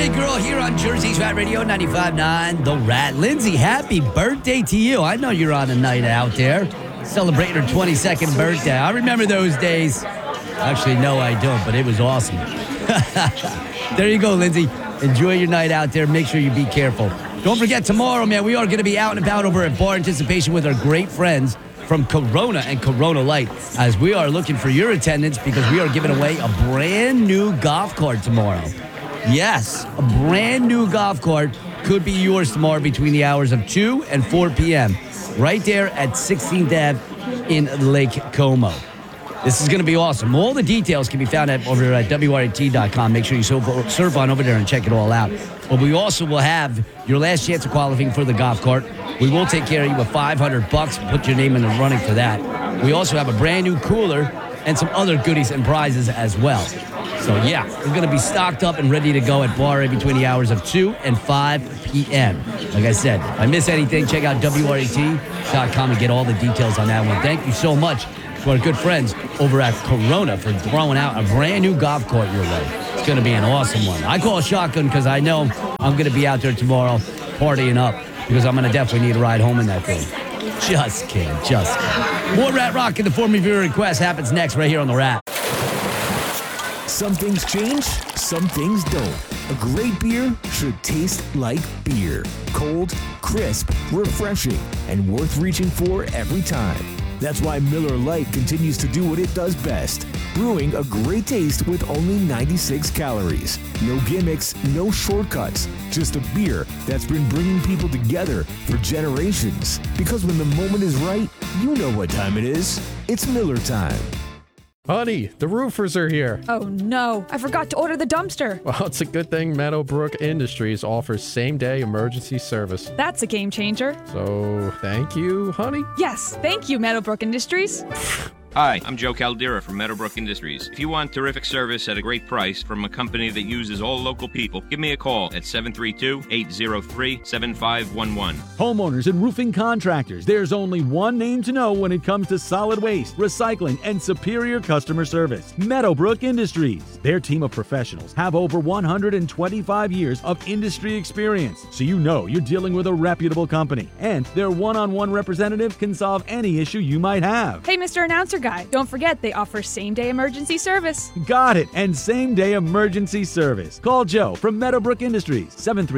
Hey, girl, here on Jersey's Rat Radio 95.9, The Rat. Lindsay, happy birthday to you. I know you're on a night out there celebrating her 22nd birthday. I remember those days. Actually, no, I don't, but it was awesome. There you go, Lindsay. Enjoy your night out there. Make sure you be careful. Don't forget, tomorrow, man, we are going to be out and about over at Bar Anticipation with our great friends from Corona and Corona Light, as we are looking for your attendance because we are giving away a brand new golf cart tomorrow. Yes, a brand new golf cart could be yours tomorrow between the hours of 2 and 4 p.m. right there at 16th Ave in Lake Como. This is going to be awesome. All the details can be found over at WRAT.com. Make sure you surf on over there and check it all out. But we also will have your last chance of qualifying for the golf cart. We will take care of you with $500. Put your name in the running for that. We also have a brand new cooler and some other goodies and prizes as well. So, yeah, we're going to be stocked up and ready to go at Bar between the hours of 2 and 5 p.m. Like I said, if I miss anything, check out WRAT.com and get all the details on that one. Thank you so much to our good friends over at Corona for throwing out a brand new golf cart your way. It's going to be an awesome one. I call a shotgun because I know I'm going to be out there tomorrow partying up because I'm going to definitely need a ride home in that thing. Just kidding. More Rat Rock in the form of your request happens next right here on The Rat. Some things change, some things don't. A great beer should taste like beer. Cold, crisp, refreshing, and worth reaching for every time. That's why Miller Lite continues to do what it does best. Brewing a great taste with only 96 calories. No gimmicks, no shortcuts. Just a beer that's been bringing people together for generations. Because when the moment is right, you know what time it is. It's Miller time. Honey, the roofers are here. Oh no, I forgot to order the dumpster. Well, it's a good thing Meadowbrook Industries offers same-day emergency service. That's a game changer. So, thank you, honey? Yes, thank you, Meadowbrook Industries. Hi, I'm Joe Caldera from Meadowbrook Industries. If you want terrific service at a great price from a company that uses all local people, give me a call at 732-803-7511. Homeowners and roofing contractors, there's only one name to know when it comes to solid waste, recycling, and superior customer service. Meadowbrook Industries. Their team of professionals have over 125 years of industry experience, so you know you're dealing with a reputable company. And their one-on-one representative can solve any issue you might have. Hey, Mr. Announcer Guy, don't forget they offer same-day emergency service. Got it, and same-day emergency service. Call Joe from Meadowbrook Industries,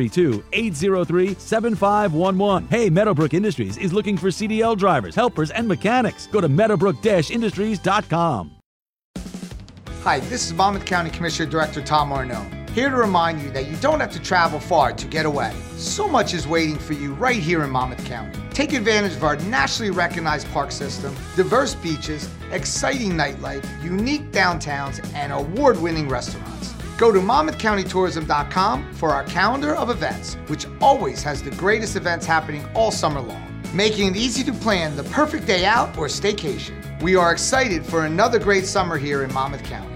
732-803-7511. Hey, Meadowbrook Industries is looking for CDL drivers, helpers, and mechanics. Go to meadowbrook-industries.com. Hi, this is Monmouth County Commissioner Director Tom Arnone, here to remind you that you don't have to travel far to get away. So much is waiting for you right here in Monmouth County. Take advantage of our nationally recognized park system, diverse beaches, exciting nightlife, unique downtowns, and award-winning restaurants. Go to MonmouthCountyTourism.com for our calendar of events, which always has the greatest events happening all summer long, making it easy to plan the perfect day out or staycation. We are excited for another great summer here in Monmouth County.